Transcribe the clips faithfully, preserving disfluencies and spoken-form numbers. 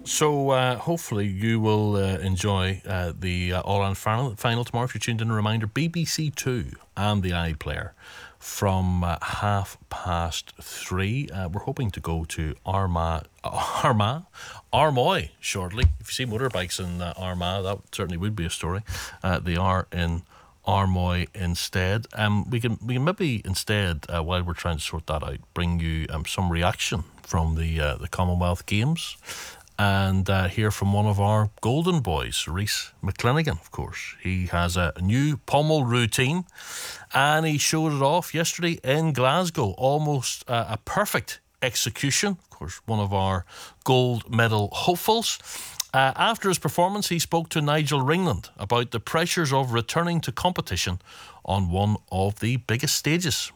So uh, hopefully you will uh, enjoy uh, the uh, All-Ireland final, final tomorrow. If you're tuned in, a reminder, B B C Two and the iPlayer from uh, half past three. Uh, we're hoping to go to Armagh, Armagh, Armoy shortly. If you see motorbikes in uh, Armagh, that certainly would be a story. Uh, they are in Armoy instead. Um, we can we can maybe instead, uh, while we're trying to sort that out, bring you um, some reaction from the uh, the Commonwealth Games. And uh, hear from one of our golden boys, Rhys McClenaghan, of course. He has a new pommel routine, and he showed it off yesterday in Glasgow. Almost uh, a perfect execution. Of course, one of our gold medal hopefuls. Uh, after his performance, he spoke to Nigel Ringland about the pressures of returning to competition on one of the biggest stages.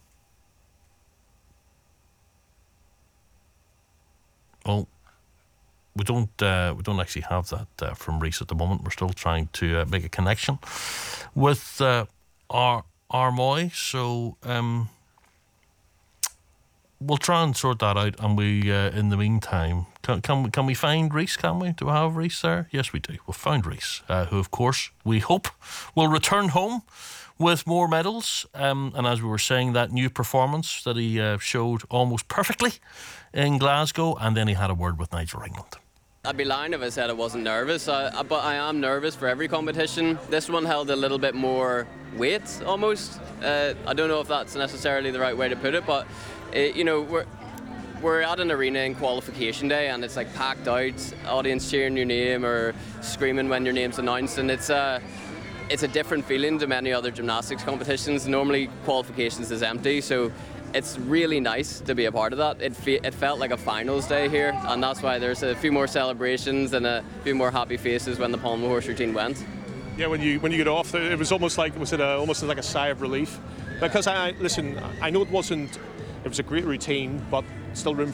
Well, We don't uh, we don't actually have that uh, from Rhys at the moment. We're still trying to uh, make a connection with uh, our Armoy. So um, we'll try and sort that out. And we, uh, in the meantime, can can we, can we find Rhys? Can we? Do we have Rhys there? Yes, we do. We've found Rhys, uh, who of course we hope will return home with more medals. Um, and as we were saying, that new performance that he uh, showed almost perfectly in Glasgow, and then he had a word with Nigel Ringland. I'd be lying if I said I wasn't nervous, uh, but I am nervous for every competition. This one held a little bit more weight, almost. Uh, I don't know if that's necessarily the right way to put it, but it, you know, we're we're at an arena in qualification day, and it's like packed out, audience cheering your name or screaming when your name's announced, and it's a it's a different feeling to many other gymnastics competitions. Normally, qualifications is empty, so it's really nice to be a part of that. It fe- it felt like a finals day here, and that's why there's a few more celebrations and a few more happy faces when the pommel horse routine went. Yeah, when you when you get off, it was almost like was it a, almost like a sigh of relief, because I listen. I know it wasn't. It was a great routine, but still room